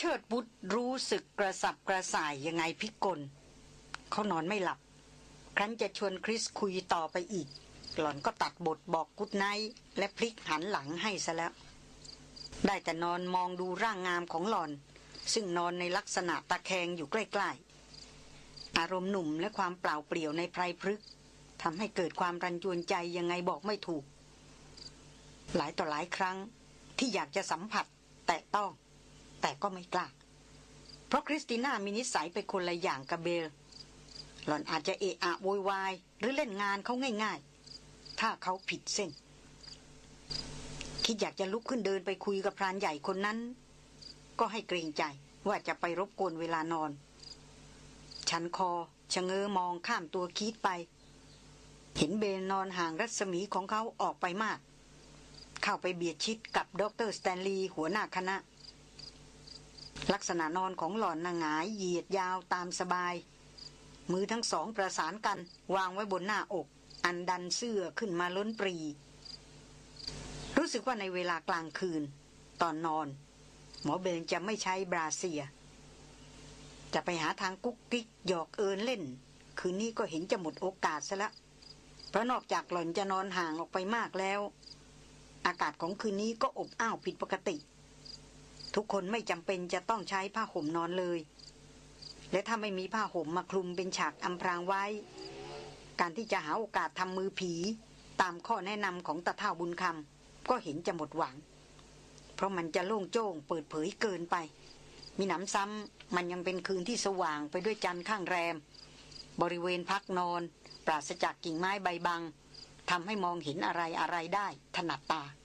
ชิดบุตรรู้สึกกระสับกระส่ายยังไงพิกลเขานอนไม่หลับครั้นจะชวนคริสคุยต่อไปอีกหล่อนก็ตัดบทบอกกุ๊ดไนท์และพลิกหันหลังให้ซะแล้วได้แต่นอนมองดูร่างงามของหล่อนซึ่งนอนในลักษณะตะแคงอยู่ใกล้ๆอารมณ์หนุ่มและความเปล่าเปลี่ยวในไพรพฤกษ์ทำให้เกิดความรันจวนใจยังไงบอกไม่ถูกหลายต่อหลายครั้งที่อยากจะสัมผัสแตะต้องแต่ก็ไม่กล้าเพราะคริสติน่ามีนิสัยเป็นคนละอย่างกับเบลหล่อนอาจจะเอะอะโวยวายหรือเล่นงานเขาง่ายๆถ้าเขาผิดเส้นคิดอยากจะลุกขึ้นเดินไปคุยกับพรานใหญ่คนนั้นก็ให้เกรงใจว่าจะไปรบกวนเวลานอนชันคอชะเง้อมองข้ามตัวคิดไปเห็นเบลนอนห่างรัศมีของเขาออกไปมากเข้าไปเบียดชิดกับดร.สแตนลีย์หัวหน้าคณะลักษณะนอนของหล่อนหงายเหยียดยาวตามสบายมือทั้งสองประสานกันวางไว้บนหน้าอกอันดันเสื้อขึ้นมาล้นปรีรู้สึกว่าในเวลากลางคืนตอนนอนหมอเบนจะไม่ใช้บราเซียจะไปหาทางกุ๊กกิ๊กหยอกเอินเล่นคืนนี้ก็เห็นจะหมดโอกาสซะละเพราะนอกจากหล่อนจะนอนห่างออกไปมากแล้วอากาศของคืนนี้ก็อบอ้าวผิดปกติทุกคนไม่จำเป็นจะต้องใช้ผ้าห่มนอนเลยและถ้าไม่มีผ้าห่มมาคลุมเป็นฉากอำพรางไว้การที่จะหาโอกาสทำมือผีตามข้อแนะนำของตาเฒ่าบุญคำก็เห็นจะหมดหวังเพราะมันจะโล่งโจ้งเปิดเผยเกินไปมีหนำซ้ำมันยังเป็นคืนที่สว่างไปด้วยจันทร์ข้างแรมบริเวณพักนอนปราศจากกิ่งไม้ใบบังทำให้มองเห็นอะไรได้ถนัดตา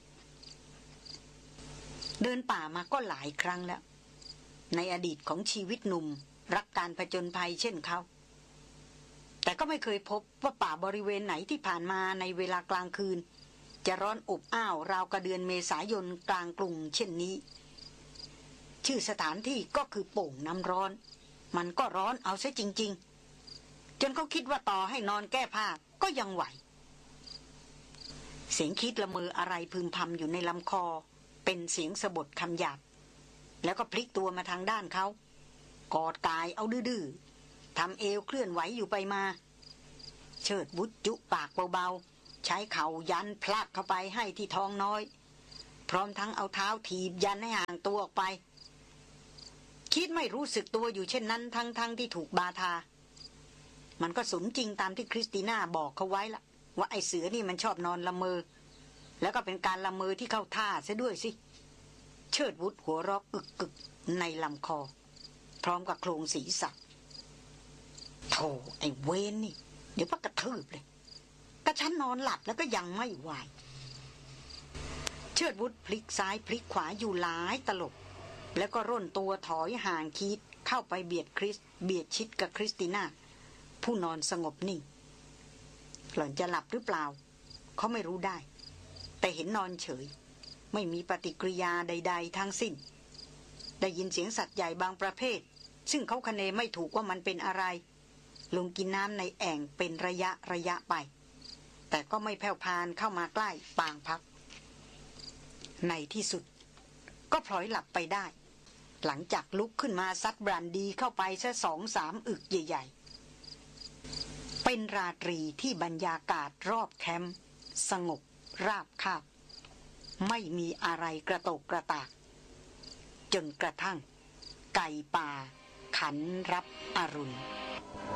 เดินป่ามาก็หลายครั้งแล้วในอดีตของชีวิตหนุ่มรักการผจญภัยเช่นเขาแต่ก็ไม่เคยพบว่าป่าบริเวณไหนที่ผ่านมาในเวลากลางคืนจะร้อนอบอ้าวราวกับเดือนเมษายนกลางกรุงเช่นนี้ชื่อสถานที่ก็คือโป่งน้ำร้อนมันก็ร้อนเอาซะจริงๆจนเขาคิดว่าต่อให้นอนแก้ผ้าก็ยังไหวเสียงคิดละเมออะไรพึมพำอยู่ในลำคอเป็นเสียงสะบดคำหยาบแล้วก็พลิกตัวมาทางด้านเขากอดกายเอาดื้อๆทำเอวเคลื่อนไหวอยู่ไปมาเชิดบุตรจุปากเบาๆใช้เข่ายันพลักเข้าไปให้ที่ท้องน้อยพร้อมทั้งเอาเท้าถีบยันให้ห่างตัวออกไปคิดไม่รู้สึกตัวอยู่เช่นนั้นทั้งที่ถูกบาทามันก็สมจริงตามที่คริสติน่าบอกเขาไว้ละว่าไอ้เสือนี่มันชอบนอนละเมอแล้วก็เป็นการละเมอที่เข้าท่าซะด้วยสิเชิดวุฒหัวเราะอึกกึกในลำคอพร้อมกับโครงศีรษะโธ่ไอ้เวนนี่เดี๋ยวพักกระทืบเลยก็ฉันนอนหลับแล้วก็ยังไม่ไหวเชิดวุฒพลิกซ้ายพลิกขวาอยู่หลายตลบแล้วก็ร่นตัวถอยห่างคิดเข้าไปเบียดชิดกับคริสติน่าผู้นอนสงบนิ่งหล่อนจะหลับหรือเปล่าเขาไม่รู้ได้แต่เห็นนอนเฉยไม่มีปฏิกิริยาใดๆทั้งสิ้นได้ยินเสียงสัตว์ใหญ่บางประเภทซึ่งเขาคะเนไม่ถูกว่ามันเป็นอะไรลงกินน้ำในแอ่งเป็นระยะไปแต่ก็ไม่แผ่วพานเข้ามาใกล้ปางพักในที่สุดก็พลอยหลับไปได้หลังจากลุกขึ้นมาซัดบรันดีเข้าไปซะ2-3 อึกใหญ่ๆเป็นราตรีที่บรรยากาศรอบแคมป์สงบราบคาบไม่มีอะไรกระโตกกระตากจนกระทั่งไก่ป่าขันรับอรุณ